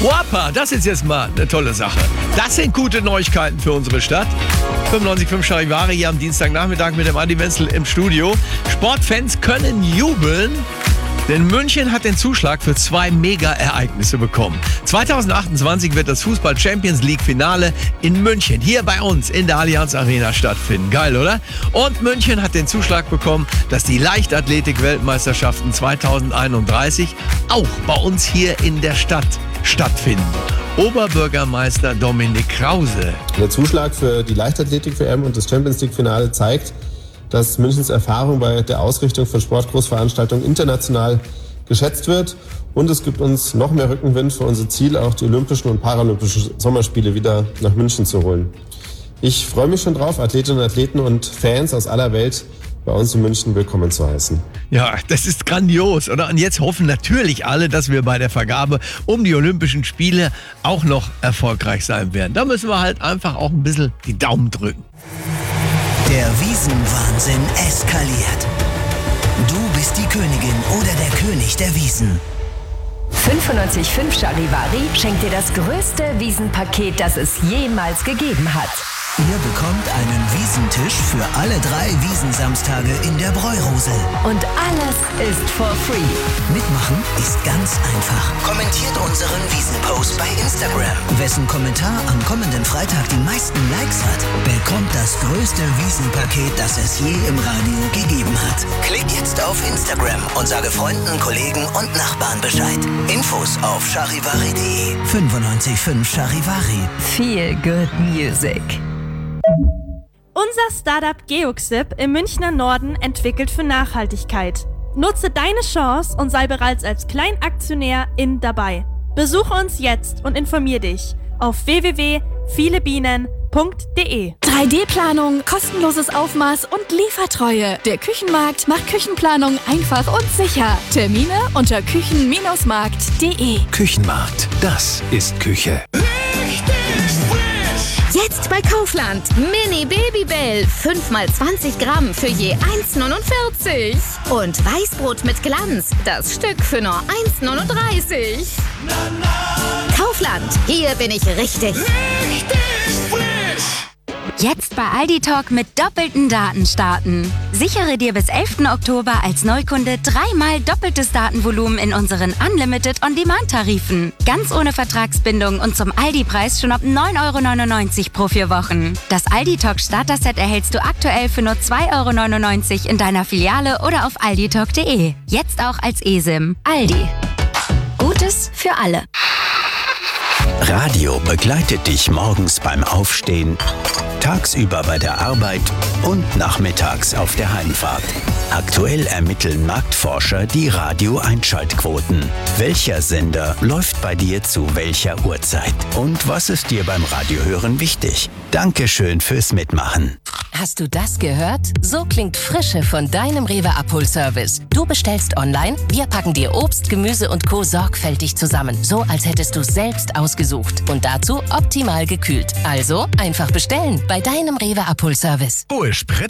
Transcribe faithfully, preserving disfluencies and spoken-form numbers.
Wapa, das ist jetzt mal eine tolle Sache. Das sind gute Neuigkeiten für unsere Stadt. fünfundneunzig Komma fünf Charivari hier am Dienstagnachmittag mit dem Adi Wenzel im Studio. Sportfans können jubeln, denn München hat den Zuschlag für zwei Mega-Ereignisse bekommen. zweitausendachtundzwanzig wird das Fußball-Champions-League-Finale in München, hier bei uns in der Allianz Arena stattfinden. Geil, oder? Und München hat den Zuschlag bekommen, dass die Leichtathletik-Weltmeisterschaften zweitausendeinunddreißig auch bei uns hier in der Stadt stattfinden. Oberbürgermeister Dominik Krause. Der Zuschlag für die Leichtathletik-W M und das Champions-League-Finale zeigt, dass Münchens Erfahrung bei der Ausrichtung von Sportgroßveranstaltungen international geschätzt wird. Und es gibt uns noch mehr Rückenwind für unser Ziel, auch die Olympischen und Paralympischen Sommerspiele wieder nach München zu holen. Ich freue mich schon drauf, Athletinnen und Athleten und Fans aus aller Welt bei uns in München willkommen zu heißen. Ja, das ist grandios, oder? Und jetzt hoffen natürlich alle, dass wir bei der Vergabe um die Olympischen Spiele auch noch erfolgreich sein werden. Da müssen wir halt einfach auch ein bisschen die Daumen drücken. Der Wiesenwahnsinn eskaliert. Du bist die Königin oder der König der Wiesen. fünfundneunzig Komma fünf Charivari schenkt dir das größte Wiesenpaket, das es jemals gegeben hat. Ihr bekommt einen Wiesentisch für alle drei Wiesensamstage in der Bräurose. Und alles ist for free. Mitmachen ist ganz einfach. Kommentiert unseren Wiesenpost bei Instagram. Wessen Kommentar am kommenden Freitag die meisten Likes hat, bekommt das größte Wiesenpaket, das es je im Radio gegeben hat. Klick jetzt auf Instagram und sage Freunden, Kollegen und Nachbarn Bescheid. Infos auf charivari punkt de. fünfundneunzig Komma fünf Charivari. Feel good music. Unser Startup Geoxip im Münchner Norden entwickelt für Nachhaltigkeit. Nutze deine Chance und sei bereits als Kleinaktionärin dabei. Besuche uns jetzt und informier dich auf w w w punkt viele bienen punkt de. drei D-Planung, kostenloses Aufmaß und Liefertreue. Der Küchenmarkt macht Küchenplanung einfach und sicher. Termine unter küchen Markt punkt de. Küchenmarkt, das ist Küche. Jetzt bei Kaufland. Mini Babybell. fünf mal zwanzig Gramm für je eins Komma neunundvierzig. Und Weißbrot mit Glanz. Das Stück für nur eins Komma neununddreißig. Kaufland. Hier bin ich richtig. Richtig frisch. Jetzt bei Aldi Talk mit doppelten Daten starten. Sichere dir bis elften Oktober als Neukunde dreimal doppeltes Datenvolumen in unseren Unlimited On-Demand-Tarifen. Ganz ohne Vertragsbindung und zum Aldi-Preis schon ab neun Euro neunundneunzig pro vier Wochen. Das Aldi Talk Starter-Set erhältst du aktuell für nur zwei Euro neunundneunzig in deiner Filiale oder auf aldi talk punkt de. Jetzt auch als eSIM. Aldi. Gutes für alle. Radio begleitet dich morgens beim Aufstehen, tagsüber bei der Arbeit und nachmittags auf der Heimfahrt. Aktuell ermitteln Marktforscher die Radio-Einschaltquoten. Welcher Sender läuft bei dir zu welcher Uhrzeit? Und was ist dir beim Radiohören wichtig? Dankeschön fürs Mitmachen. Hast du das gehört? So klingt Frische von deinem Rewe-Abholservice. Du bestellst online, wir packen dir Obst, Gemüse und Co. sorgfältig zusammen. So, als hättest du es selbst ausgesucht. Und dazu optimal gekühlt. Also einfach bestellen bei deinem Rewe-Abholservice. Hohe Sprit